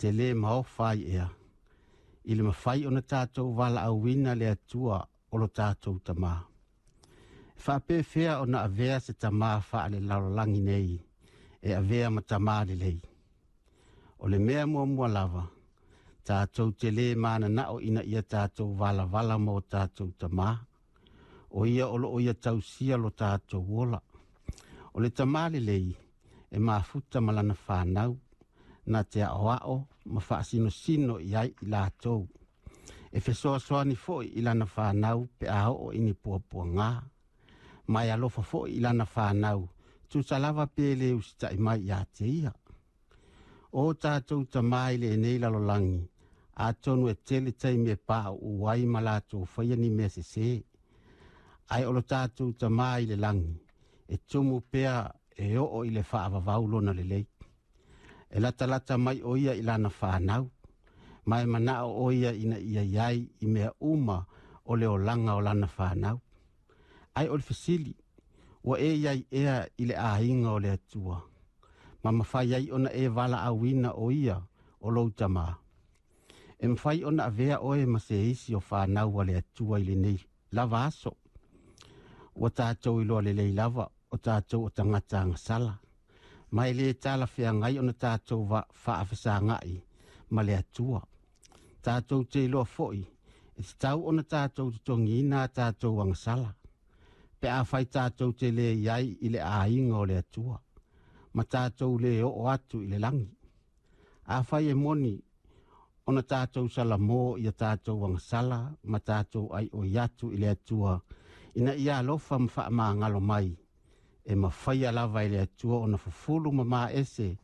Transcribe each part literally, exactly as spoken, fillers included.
te le mao fai ea. I le mawhai o na tātou wala au wina le atua o lo tātou tamā. Whape fea o na avea se tamā wha le lalolangi nei, e avea ma tamā le lei. O le mea mua mua lava, tātou te le mana na o ina ia tātou wala wala mo tātou tamā. O ia o lo o ia tausia lo tātou wola. O le tamā le lei, e mafuta malana whanau, na te aoao, ma whaasino sino iai i lātou. E whesoa soani foi i lana whanau, pe aho o ini pua pua ngā. Mai alofa foi i lana whanau, tu salava pele usita i mai ia te ia. O tātou tamai le nei lalolangi, a tonu e tele tai me pā o uai ma lātou whaia ni me se se. Ai olo tātou tamai le langi, e tumu pea e o o i le whaava vaulona le lei. E lata lata mai o ia i lana whanau, mai mana o ia ina ia iai i mea uma o leo langa o lana whanau. Ai o le fasili, wa e iai ea i le ahinga o le atua. Ma mawhai iai ona e vala awina o ia o lou tamaa. E mwhai ona avea oe ma se isi o whanau a le atua i le nei lava aso. Wa tātou i loa le lei lava o tātou o tangata ngasala. Mai le tala fea ngai ona tātou wa whaafisa ngai ma le atua. Tātou te loa foi, e te tau ona tātou tutongi ina tātou wangasala. Pe a whai tātou te le iai i le ainga o le atua. Ma tātou le o o atu i le langi. A whai e moni, ona tātou sala mō i a tātou wangasala, ma tātou ai o iatu i le atua. Ina ia lofa mwha maa ngalo mai. E ma whaia lava i le atua o na fufulu ma maa ese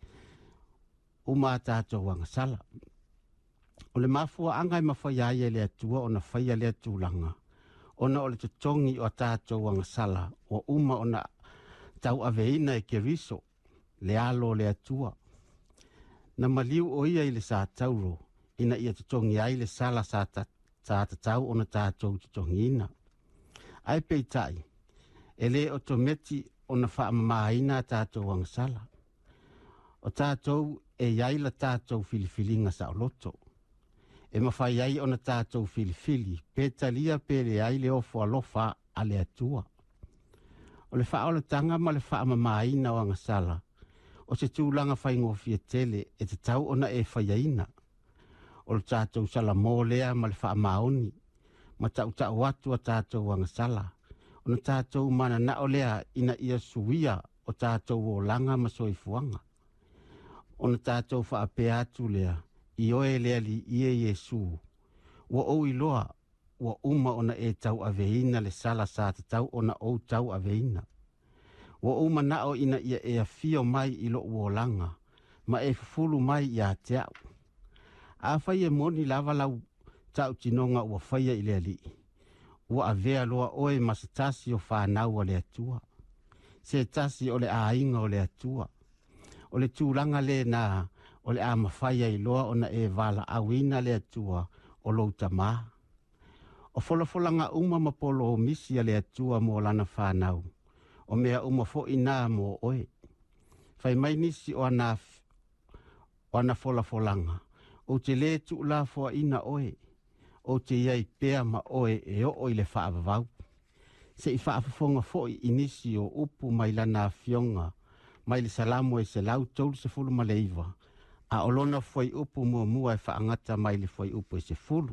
o ma tātou wangasala. O le mafua angai ma whaia ia le atua o na whaia le atulanga. O na o le tutongi o tātou wangasala o uma o na tau aveina e keriso le alo le atua. Na maliu o ia i le sa tauro ina ia tutongi ai le sala sa tātou o na tātou tutongi ina. Ai peitai, e le o tometi o na whaamamaina tātou wangasala. O tātou e iai la tātou filifilinga sa o loto. E mawhai iai o na tātou filifili, pētalia pēle ai le ofo alofa a le atua. O le whaola tanga ma le whaamamaina o wangasala. O se tūlanga whaingofia tele e te tau ona e whaiaina. O le tātou sala mō lea ma le whaamaoni. Ma tau tau atu a tātou wangasala. O na tātou mana na o lea ina ia suia o tātou o langa ma soifuanga. O na tātou whaapea atu lea, i oe lea li ie Yesu. Wa o iloa, wa uma o na e tau aveina le sala sa te tau o na o tau aveina. Wa uma na o ina ia e a fio mai ilo uo langa, ma e fulu mai ia te au. A whai e moni lava lau tau tinonga ua whaia i lea li. Ua avea loa oe masatasi o whanau o le atua. Se tasi o le ainga o le atua. O le tūlanga le nā, o le ama whaia i loa o na e vala awina le atua o lou tamā. O wholafolanga uma mapolo o misi a le atua mo lana whanau. O mea uma fo ina mo oe. Whai mai nisi o ana, o ana wholafolanga. O te le tu la fo ina oe. O te iai pea ma oe e o i le whaavavau. Se i whaafafonga foi inisi o upu mai lana fionga, mai le salamu e se lau tolu se fulu ma leiva. A olona foi upu mua mua e whaangata mai le foi upu e se fulu.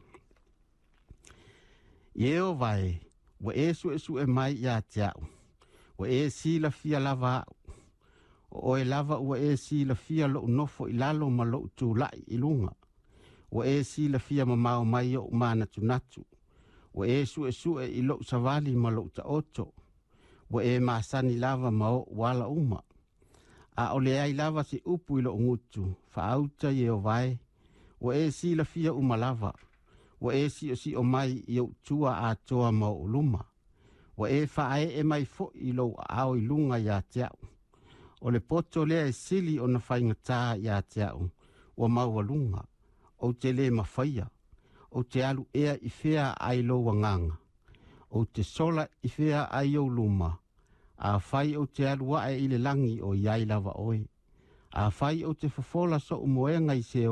Ieo vai, wa e su e su e mai ia te au. Wa e si la fia lava au. O e lava ua e si la fia lo nofo i lalo ma lo tu lai i lunga. Wa e si la fia ma mao mai o mana tu natu. Wa e su e su e i lo savali ma lo ta oto. Wa e maasani lava ma o wala uma. A ole ai lava si upu i lo ngutu. Fa auta i o vai. Wa e si la fia uma lava. Wa e si o si o mai i o tua a toa ma o luma. Wa e fa ae e mai fo i lo ao i lunga ia te au. O le poto lea e sili o na whaingatā ia te au. Wa maua lunga. O te le mawhaia, o te alu ea i whea ai lo wanganga, o te sola i whea ai o luma, a whai o te alu wae i le langi o iai lava oe, a whai o te whafola so umoenga i se